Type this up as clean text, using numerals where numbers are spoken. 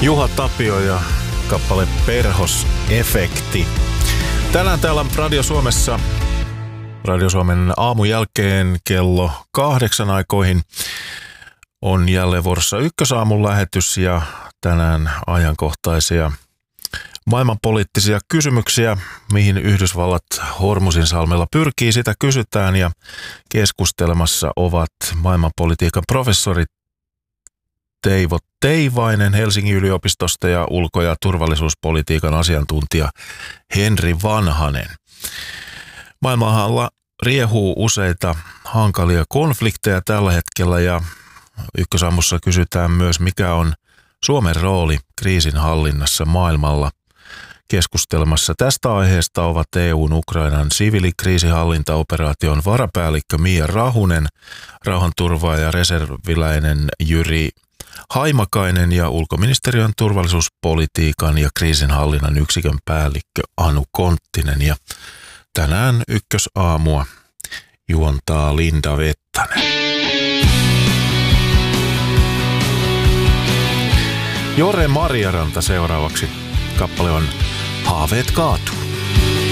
Juha Tapio ja kappale Perhos-efekti. Tänään täällä Radio Suomessa, Radio Suomen aamun jälkeen kello 8 aikoihin on jälleen vuorossa Ykkösaamun lähetys ja tänään ajankohtaisia maailmanpoliittisia kysymyksiä, mihin Yhdysvallat Hormuzinsalmella pyrkii, sitä kysytään ja keskustelemassa ovat maailmanpolitiikan professori Teivo Teivainen Helsingin yliopistosta ja ulko- ja turvallisuuspolitiikan asiantuntija Henri Vanhanen. Maailmalla riehuu useita hankalia konflikteja tällä hetkellä ja Ykkösaamussa kysytään myös, mikä on Suomen rooli kriisinhallinnassa maailmalla. Keskustelemassa tästä aiheesta ovat EU:n Ukrainan siviilikriisinhallintaoperaation varapäällikkö Mia Rahunen, rauhanturvaaja ja reserviläinen Jyri Haimakainen ja ulkoministeriön turvallisuuspolitiikan ja kriisinhallinnan yksikön päällikkö Anu Konttinen. Ja tänään Ykkösaamua juontaa Linda Vettanen. Jore Marjaranta seuraavaksi. Kappale on Haaveet kaatuu.